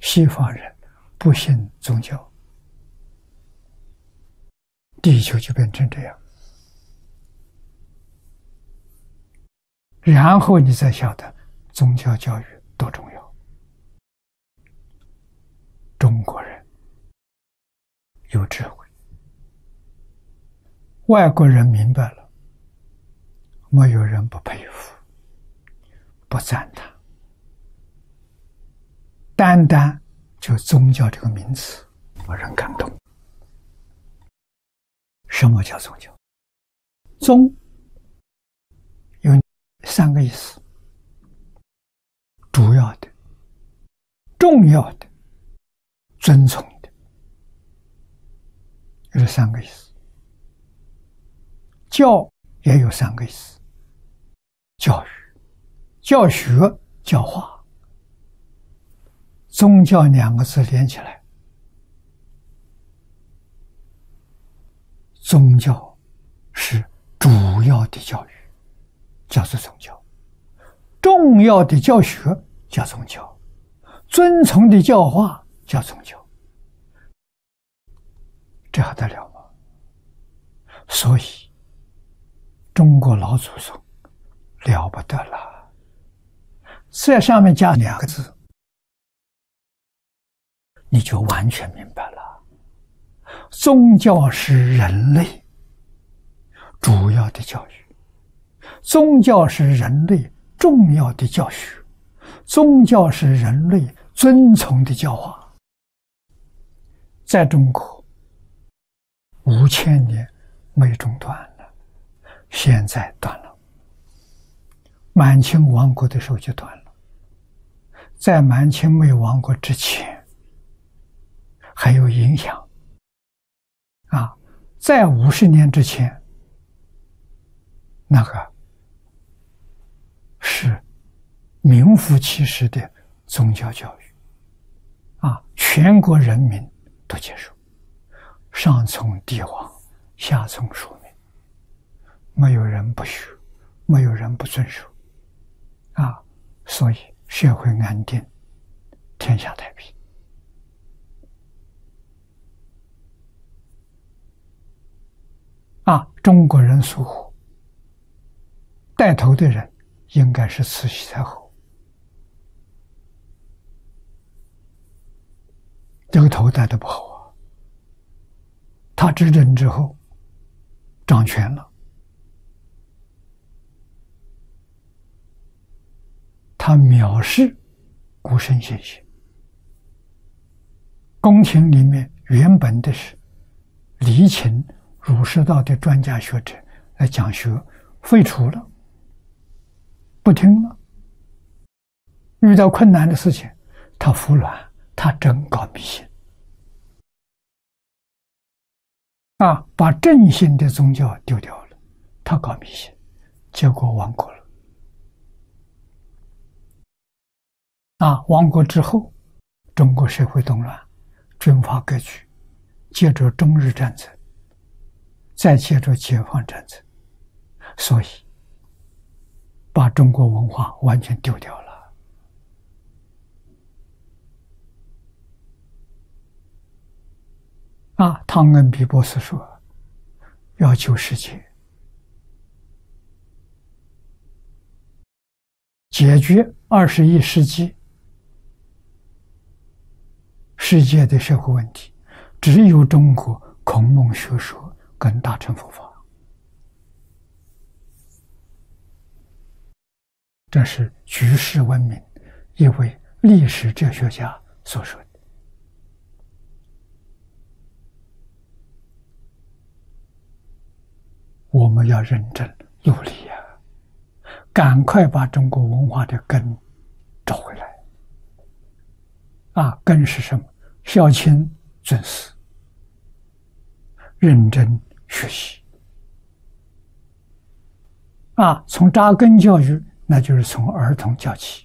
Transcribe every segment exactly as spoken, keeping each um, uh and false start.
西方人不信宗教，地球就变成这样。然后你再晓得宗教教育多重要。中国人有智慧，外国人明白了，没有人不佩服、不赞叹。单单就宗教这个名词，让人感动。什么叫宗教？宗有三个意思：主要的、重要的、尊崇的，有这三个意思。教也有三个意思：教育、教学、教化。宗教两个字连起来，宗教是主要的教育，叫做宗教；重要的教学叫宗教；尊崇的教化叫宗教。这还得了吗？所以中国老祖宗了不得了，在上面加两个字，你就完全明白了。宗教是人类主要的教育，宗教是人类重要的教学，宗教是人类尊崇的教化。在中国五千年没中断了，现在断了。满清亡国的时候就断了，在满清没亡国之前还有影响啊，在五十年之前，那个是名副其实的宗教教育啊，全国人民都接受，上从帝王，下从庶民，没有人不学，没有人不遵守啊，所以社会安定，天下太平。啊，中国人属虎，带头的人应该是慈禧太后。这个头戴的不好啊，他执政之后掌权了，他藐视古圣先贤。宫廷里面原本的是离秦儒释道的专家学者来讲学，废除了，不听了。遇到困难的事情，他服软，他真搞迷信啊，把正信的宗教丢掉了，他搞迷信，结果亡国了。啊，亡国之后，中国社会动乱，军阀割据，接着中日战争，再接着解放战争，所以把中国文化完全丢掉了。啊，汤恩比博士说，要救世界，解决二十一世纪世界的社会问题，只有中国孔孟学说跟大乘佛法。这是举世闻名一位历史哲学家所说的。我们要认真努力呀、啊，赶快把中国文化的根找回来。啊，根是什么？孝亲尊师，认真学习。啊，从扎根教育，那就是从儿童教起。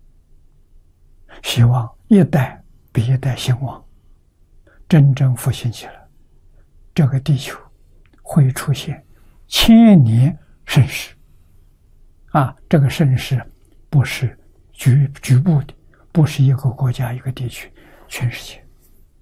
希望一代比一代兴旺，真正复兴起来，这个地球会出现千年盛世。啊，这个盛世不是局局部的， 不是一个国家一个地区，全世界。